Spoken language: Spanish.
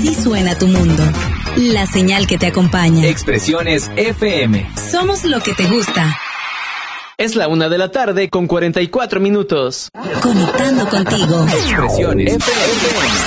Así suena tu mundo. La señal que te acompaña. Expresiones FM. Somos lo que te gusta. Es la 1:44 p.m. Conectando contigo. Expresiones FM.